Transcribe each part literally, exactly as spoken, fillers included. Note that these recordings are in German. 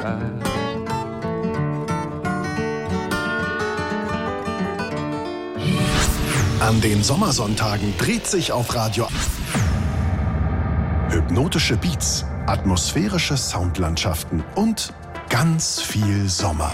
child. An den Sommersonntagen dreht sich auf Radio hypnotische Beats, atmosphärische Soundlandschaften und ganz viel Sommer.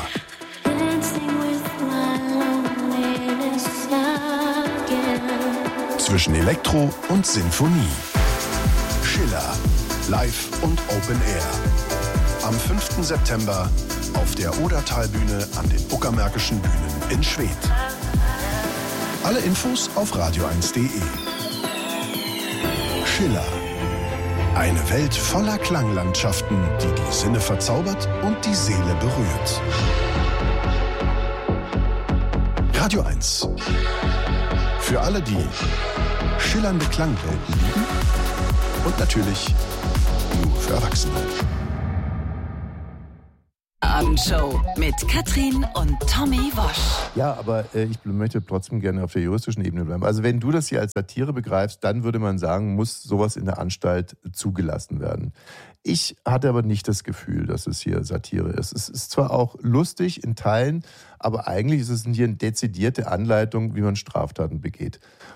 Zwischen Elektro und Sinfonie. Schiller, live und Open Air. Am fünften September auf der Odertalbühne an den Uckermärkischen Bühnen in Schwedt. Alle Infos auf radio eins punkt de. Schiller. Eine Welt voller Klanglandschaften, die die Sinne verzaubert und die Seele berührt. Radio eins. Für alle, die schillernde Klangwelten lieben und natürlich nur für Erwachsene. Abendshow mit Katrin und Tommy Wosch. Ja, aber äh, ich möchte trotzdem gerne auf der juristischen Ebene bleiben. Also wenn du das hier als Satire begreifst, dann würde man sagen, muss sowas in der Anstalt zugelassen werden. Ich hatte aber nicht das Gefühl, dass es hier Satire ist. Es ist zwar auch lustig in Teilen, aber eigentlich ist es hier eine dezidierte Anleitung, wie man Straftaten begeht.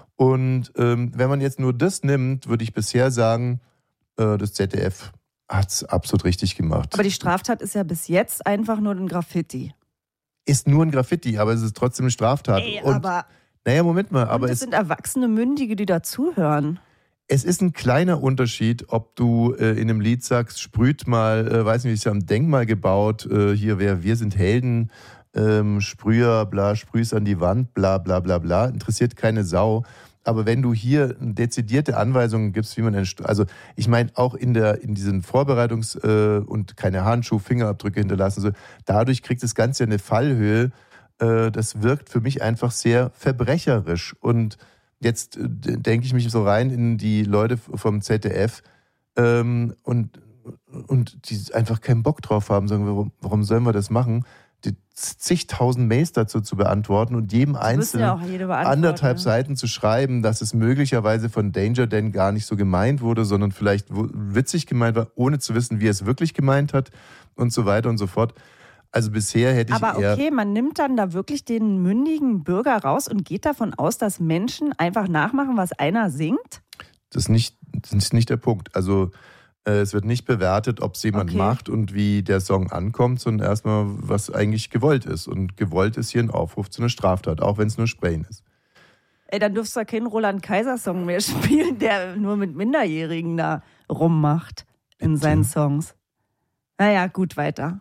Und ähm, wenn man jetzt nur das nimmt, würde ich bisher sagen, äh, das Z D F hat es absolut richtig gemacht. Aber die Straftat ist ja bis jetzt einfach nur ein Graffiti. Ist nur ein Graffiti, aber es ist trotzdem eine Straftat. Ey, und, aber naja, Moment mal. Aber das es sind erwachsene Mündige, die dazuhören. Es ist ein kleiner Unterschied, ob du äh, in einem Lied sagst, sprüht mal, äh, weiß nicht, wie ist ja am Denkmal gebaut, äh, hier, wer, wir sind Helden, ähm, Sprüher, bla, sprüh's an die Wand, bla, bla, bla, bla, interessiert keine Sau. Aber wenn du hier dezidierte Anweisungen gibst, wie man, also ich meine auch in der in diesen Vorbereitungs- äh, und keine Handschuh, Fingerabdrücke hinterlassen, so, dadurch kriegt das Ganze eine Fallhöhe. Äh, das wirkt für mich einfach sehr verbrecherisch. Und jetzt äh, denke ich mich so rein in die Leute vom Z D F ähm, und und die einfach keinen Bock drauf haben, sagen, warum, warum sollen wir das machen? Die zigtausend Mails dazu zu beantworten und jedem einzelnen ja anderthalb ne? Seiten zu schreiben, dass es möglicherweise von Danger Dan gar nicht so gemeint wurde, sondern vielleicht witzig gemeint war, ohne zu wissen, wie er es wirklich gemeint hat und so weiter und so fort. Also bisher hätte ich Aber eher... okay, man nimmt dann da wirklich den mündigen Bürger raus und geht davon aus, dass Menschen einfach nachmachen, was einer singt? Das ist nicht, das ist nicht der Punkt. Also... Es wird nicht bewertet, ob es jemand okay. macht und wie der Song ankommt, sondern erstmal, was eigentlich gewollt ist. Und gewollt ist hier ein Aufruf zu einer Straftat, auch wenn es nur Sprayen ist. Ey, dann dürfst du ja keinen Roland-Kaiser-Song mehr spielen, der nur mit Minderjährigen da rummacht in Bitte? seinen Songs. Naja, gut, weiter.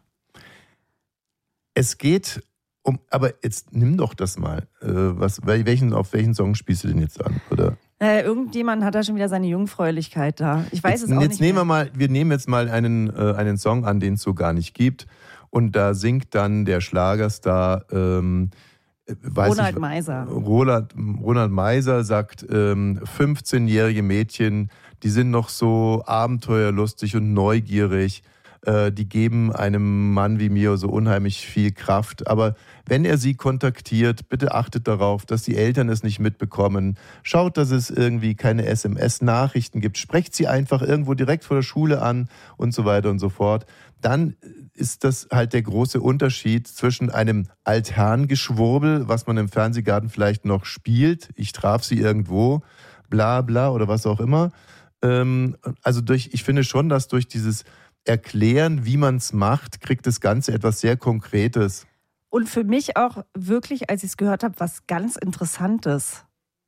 Es geht um, aber jetzt nimm doch das mal. Äh, was, welchen, auf welchen Song spielst du denn jetzt an? Oder? Äh, irgendjemand hat da schon wieder seine Jungfräulichkeit da. Ich weiß jetzt, es auch jetzt nicht nehmen mehr. wir mal, wir nehmen jetzt mal einen, äh, einen Song an, den es so gar nicht gibt. Und da singt dann der Schlagerstar ähm, weiß Ronald ich, Meiser. Ronald, Ronald Meiser sagt, ähm, fünfzehnjährige Mädchen, die sind noch so abenteuerlustig und neugierig. Äh, die geben einem Mann wie mir so unheimlich viel Kraft. Aber wenn er sie kontaktiert, bitte achtet darauf, dass die Eltern es nicht mitbekommen. Schaut, dass es irgendwie keine S M S-Nachrichten gibt. Sprecht sie einfach irgendwo direkt vor der Schule an und so weiter und so fort. Dann ist das halt der große Unterschied zwischen einem Altherrengeschwurbel, was man im Fernsehgarten vielleicht noch spielt, ich traf sie irgendwo, bla bla oder was auch immer. Ähm, also durch, ich finde schon, dass durch dieses Erklären, wie man es macht, kriegt das Ganze etwas sehr Konkretes. Und für mich auch wirklich, als ich es gehört habe, was ganz Interessantes.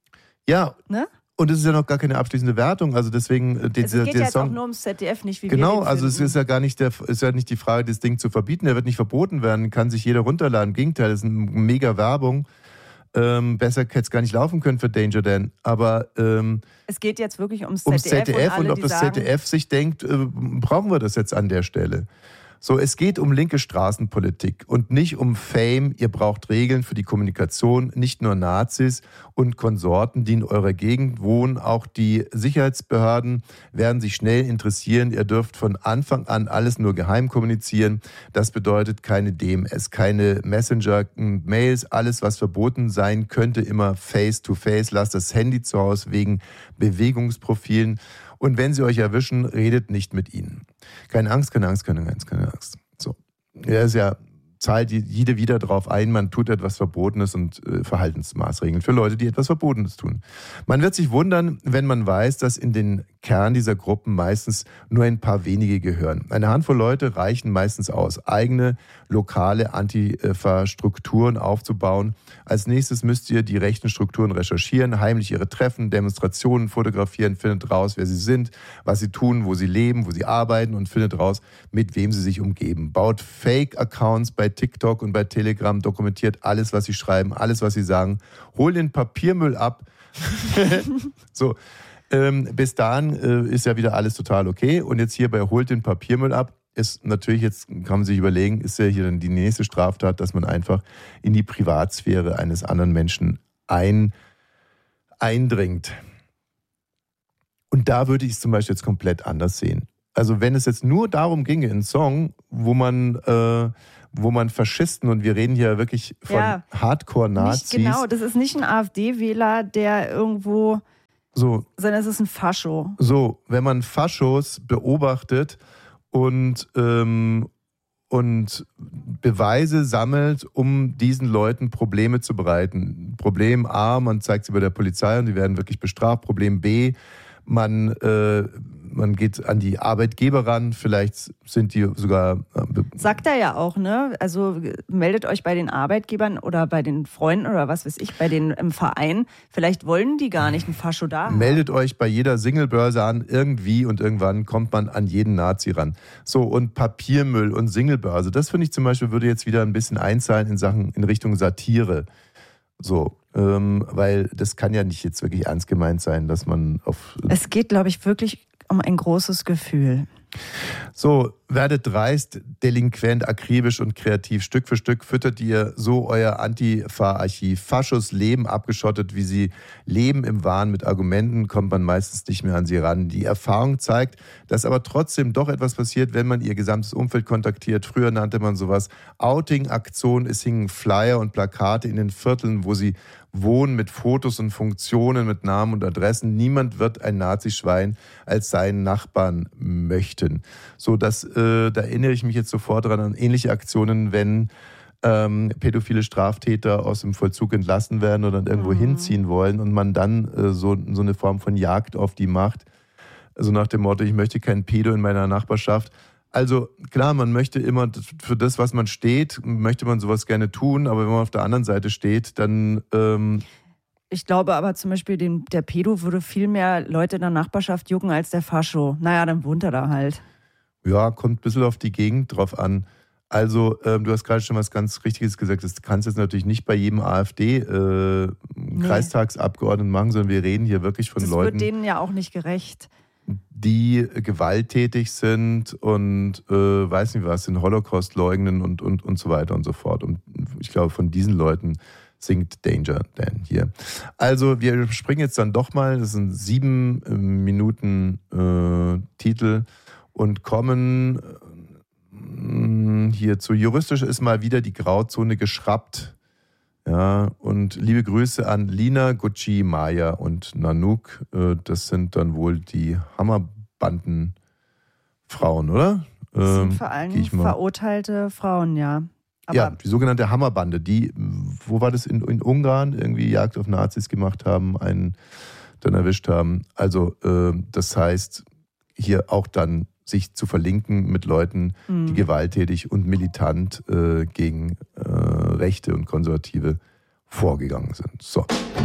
Ja, ne? Und es ist ja noch gar keine abschließende Wertung. Also deswegen, äh, dieser, es geht der ja jetzt Song, auch nur ums Z D F, nicht wie genau, wir den also es finden. ist ja gar nicht der, ist ja nicht die Frage, das Ding zu verbieten. Er wird nicht verboten werden, kann sich jeder runterladen. Im Gegenteil, das ist eine mega Werbung. Ähm, besser hätte es gar nicht laufen können für Danger Dan. Aber ähm, es geht jetzt wirklich ums Z D F, ums Z D F und, und, alle, ob das sagen, Z D F sich denkt, äh, brauchen wir das jetzt an der Stelle. So, es geht um linke Straßenpolitik und nicht um Fame. Ihr braucht Regeln für die Kommunikation. Nicht nur Nazis und Konsorten, die in eurer Gegend wohnen. Auch die Sicherheitsbehörden werden sich schnell interessieren. Ihr dürft von Anfang an alles nur geheim kommunizieren. Das bedeutet keine D M S, keine Messenger, Mails. Alles, was verboten sein könnte, immer face-to-face. Lasst das Handy zu Hause wegen Bewegungsprofilen. Und wenn sie euch erwischen, redet nicht mit ihnen. Keine Angst, keine Angst, keine Angst, keine Angst. So. er ist ja, zahlt jede wieder darauf ein, man tut etwas Verbotenes und äh, Verhaltensmaßregeln für Leute, die etwas Verbotenes tun. Man wird sich wundern, wenn man weiß, dass in den Kern dieser Gruppen meistens nur ein paar wenige gehören. Eine Handvoll Leute reichen meistens aus, eigene lokale Antifa-Strukturen aufzubauen. Als nächstes müsst ihr die rechten Strukturen recherchieren, heimlich ihre Treffen, Demonstrationen fotografieren, findet raus, wer sie sind, was sie tun, wo sie leben, wo sie arbeiten und findet raus, mit wem sie sich umgeben. Baut Fake-Accounts bei TikTok und bei Telegram, dokumentiert alles, was sie schreiben, alles, was sie sagen, holt den Papiermüll ab. So, ähm, bis dahin äh, ist ja wieder alles total okay. Und jetzt hier bei holt den Papiermüll ab, ist natürlich, jetzt kann man sich überlegen, ist ja hier dann die nächste Straftat, dass man einfach in die Privatsphäre eines anderen Menschen ein, eindringt. Und da würde ich es zum Beispiel jetzt komplett anders sehen. Also wenn es jetzt nur darum ginge, einen Song, wo man, äh, wo man Faschisten, und wir reden hier wirklich von ja, Hardcore-Nazis. Genau, das ist nicht ein AfD-Wähler, der irgendwo, so, sondern es ist ein Fascho. So, wenn man Faschos beobachtet und, ähm, und Beweise sammelt, um diesen Leuten Probleme zu bereiten. Problem A, man zeigt sie bei der Polizei und die werden wirklich bestraft. Problem B, man, äh, man geht an die Arbeitgeber ran, vielleicht sind die sogar... Äh, Sagt er ja auch, ne? Also meldet euch bei den Arbeitgebern oder bei den Freunden oder was weiß ich, bei den im Verein. Vielleicht wollen die gar nicht einen Fascho da haben. Meldet euch bei jeder Singlebörse an, irgendwie, und irgendwann kommt man an jeden Nazi ran. So, und Papiermüll und Singlebörse, das finde ich zum Beispiel, würde jetzt wieder ein bisschen einzahlen in Sachen, in Richtung Satire. So, ähm, weil das kann ja nicht jetzt wirklich ernst gemeint sein, dass man auf... Es geht, glaube ich, wirklich um ein großes Gefühl. So, werdet dreist, delinquent, akribisch und kreativ. Stück für Stück füttert ihr so euer Antifa-Archiv. Faschos leben abgeschottet, wie sie leben im Wahn. Mit Argumenten kommt man meistens nicht mehr an sie ran. Die Erfahrung zeigt, dass aber trotzdem doch etwas passiert, wenn man ihr gesamtes Umfeld kontaktiert. Früher nannte man sowas Outing-Aktion. Es hingen Flyer und Plakate in den Vierteln, wo sie wohnen, mit Fotos und Funktionen, mit Namen und Adressen. Niemand wird ein Nazischwein als seinen Nachbarn möchten. So, das, äh, da erinnere ich mich jetzt sofort daran an ähnliche Aktionen, wenn ähm, pädophile Straftäter aus dem Vollzug entlassen werden oder irgendwo mhm. hinziehen wollen und man dann äh, so, so eine Form von Jagd auf die macht. Also nach dem Motto, ich möchte keinen Pedo in meiner Nachbarschaft. Also klar, man möchte immer für das, was man steht, möchte man sowas gerne tun, aber wenn man auf der anderen Seite steht, dann... Ähm ich glaube aber zum Beispiel, den, der Pedo würde viel mehr Leute in der Nachbarschaft jucken als der Fascho. Naja, dann wohnt er da halt. Ja, kommt ein bisschen auf die Gegend drauf an. Also ähm, du hast gerade schon was ganz Richtiges gesagt, das kannst du jetzt natürlich nicht bei jedem AfD-Kreistagsabgeordneten äh, nee. machen, sondern wir reden hier wirklich von das Leuten... Das wird denen ja auch nicht gerecht. Die gewalttätig sind und äh, weiß nicht was, den Holocaust leugnen und, und, und so weiter und so fort. Und ich glaube, von diesen Leuten singt Danger Dan hier. Also wir springen jetzt dann doch mal, das sind sieben äh, Minuten äh, Titel und kommen äh, hier zu juristisch ist mal wieder die Grauzone geschrappt. Ja, und liebe Grüße an Lina, Gucci, Maya und Nanook. Das sind dann wohl die Hammerbandenfrauen, oder? Das sind vor allem verurteilte Frauen, ja. Aber ja, die sogenannte Hammerbande, die, wo war das, in, in Ungarn, irgendwie Jagd auf Nazis gemacht haben, einen dann erwischt haben. Also das heißt, hier auch dann sich zu verlinken mit Leuten, die gewalttätig und militant äh, gegen äh, Rechte und Konservative vorgegangen sind. So.